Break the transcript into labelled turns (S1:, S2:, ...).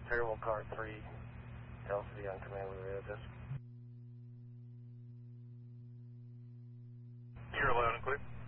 S1: Farewell car 3, LCD on command with the radio disc.
S2: You're loud and clear.